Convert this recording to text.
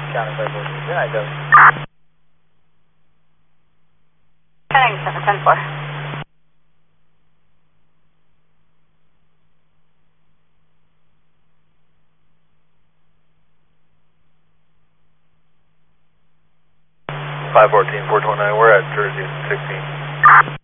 County 514. Good night, Doug. Heading 710-4. 514, 429, we're at Jersey 16.